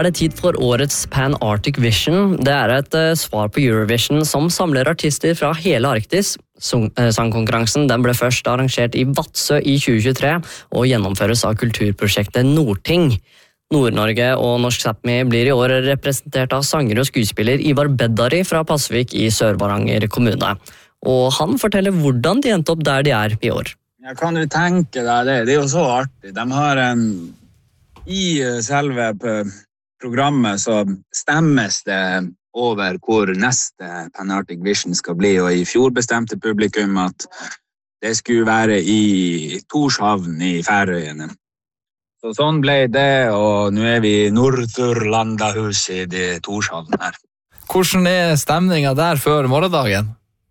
Det tid for årets Pan-Arctic Vision. Det et svar på Eurovision som samler artister fra hele Arktis. Sangkonkurransen den ble først arrangert i Vadsø i 2023 og gjennomføres av kulturprosjektet Nordting. Nord-Norge og Norsk Sápmi blir i år representert av sanger og skuespiller Ivar Beddari fra Pasvik i Sør-Varanger kommune. Og han forteller hvordan de endte opp der de i år. Jeg kan jo tenke deg det, det jo så artig. De har i selve programmet så stemmes det over hvor neste Pan-Arctic Vision skal bli, og i fjor bestemte publikum at det skulle være i Torshavn i Færøyene. Så sånn ble det, og nå vi i Nordturlandahuset i Torshavn her. Hvordan stemningen der før morgendagen?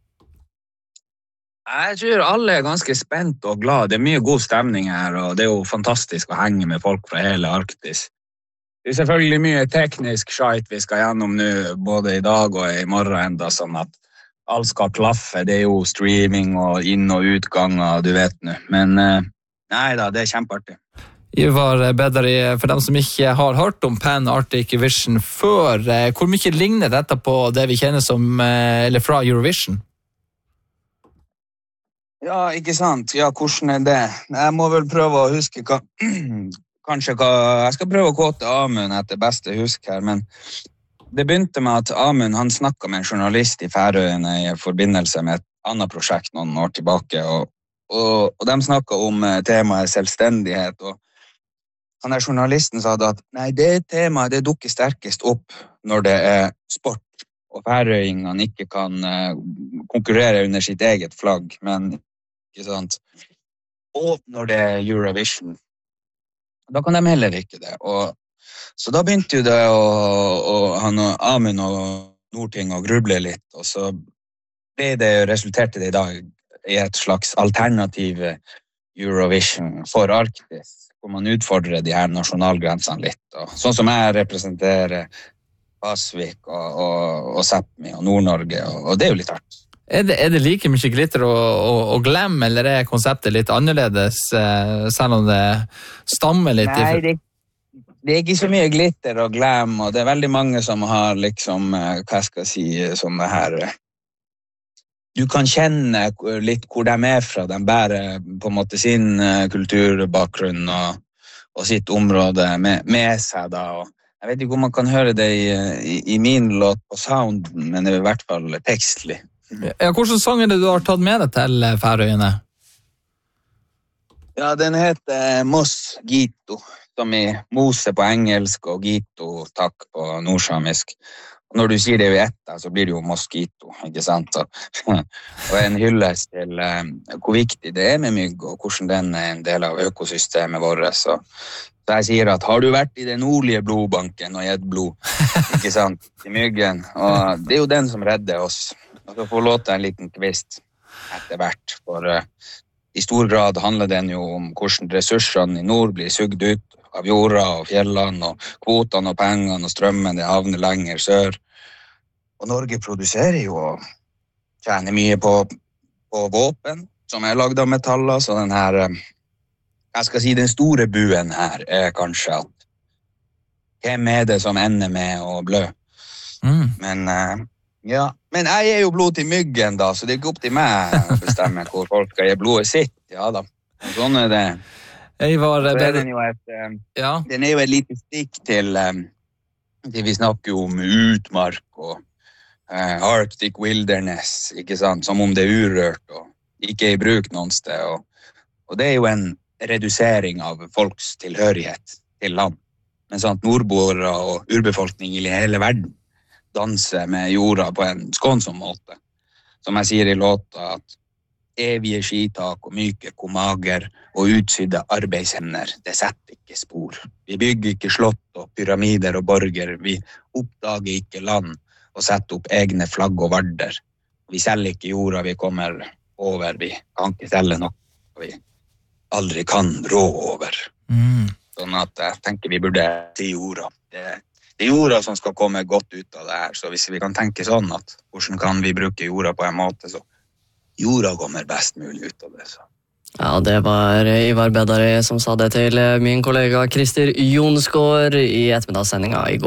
Jeg tror alle ganske spent og glad. Det mye god stemning her, og det jo fantastisk å henge med folk fra hele Arktis. Det selvfølgelig mye teknisk skjeit vi skal gjennom nå, både i dag og i morgen enda, sånn at alt skal klaffe. Det jo streaming og inn- og utganger, du vet nå. Men nei da, det kjempeartig. Ivar Beddari, for dem som ikke har hørt om Pan-Arctic Vision før, hvor mye ligner dette på det vi kjenner som, eller fra Eurovision? Ja, ikke sant? Ja, hvordan det? Jeg må vel prøve å huske jeg skal prøve å kåte Amund etter beste husk her, men det begynte med at Amund, han snakket med en journalist i Færøyene i forbindelse med et annet prosjekt noen år tilbake, og de snakket om temaet selvstendighet, og han journalisten sa at nei, det temaet det dukker sterkest opp når det sport, og færøyingene ikke kan konkurrere under sitt eget flagg, men ikke sant? Og når det Eurovision, da kan de heller ikke det. Så da begynte jo det han og Amund og Nordting å gruble litt, og så ble det resulterte det i dag i et slags alternativ Eurovision for Arktis, hvor man utfordrer de her nasjonalgrensene litt. Og sånn som jeg representerer Pasvik og Sápmi og Nord-Norge, og det jo litt artig. Det like mye glitter og glem, eller konseptet litt annerledes, selv om det stammer litt? Nei, det ikke så mye glitter og glem, og det veldig mange som har liksom, hva skal jeg si, sånne her... Du kan kjenne litt hvor de fra, de bærer på en måte sin kulturbakgrunn og sitt område med seg da, og jeg vet ikke om man kan høre det i min låt på sound, men det i hvert fall tekstlig. Ja, hvordan sang det du har tatt med deg til Færøyene? Ja, den heter Mosquito, som i mose på engelsk og gito, takk på nordsamisk. Og når du sier det i ett, så blir det jo mosquito, ikke sant? Og en hyllest til hvor viktig det med mygg, og hvordan den en del av økosystemet vårt. Så jeg sier at har du vært i den nordlige blodbanken og gitt blod, ikke sant, i myggen, og det jo den som redder oss. Og så får låta en liten kvist etter hvert, for i stor grad handler den jo om hvordan ressursene i nord blir sugd ut av jorda og fjellene, og kvotene og pengene og strømmen det havner lenger sør. Og Norge produserer jo og tjener mye på våpen, som laget av metaller, så den her, jeg skal si den store buen her kanskje at hvem det som ender med å blø? Ja, men jeg jo blod til myggen da, så det ikke opp til meg å bestemme hvor folk skal gi blodet sitt, ja da. Og sånn det. Den jo et lite stikk til det vi snakker om utmark og Arctic Wilderness, ikke sant, som om det urørt og ikke i bruk noen sted, og det jo en redusering av folks tilhørighet til land, men sånn at nordboere og urbefolkning i hele verden danse med jorda på en skånsom måte. Som jeg sier i låta, at evige skitak og myke komager og utsydde arbeidshemner, det setter ikke spor. Vi bygger ikke slott og pyramider og borger, vi oppdager ikke land og setter opp egne flagg og varder. Vi selger ikke jorda vi kommer over, vi kan ikke selge nok, vi aldri kan rå over. Sånn at jeg tenker vi burde til jorda. Det jorda som skal komme godt ut av det her, så hvis vi kan tenke sånn at hvordan kan vi bruke jorda på en måte, så jorda kommer best mulig ut av det. Så. Ja, det var Ivar Beddari som sa det til min kollega Christer Jonsgaard i ettermiddagssendinga i går.